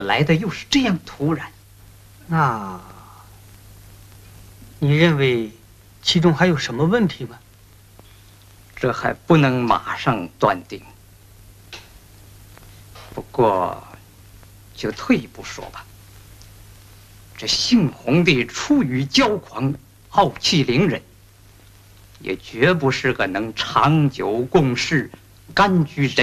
来的又是这样突然？ 那，你认为其中还有什么问题吗？ 这还不能马上断定。不过，就退一步说吧，这姓洪的出于骄狂、傲气凌人，也绝不是个能长久共事、甘居人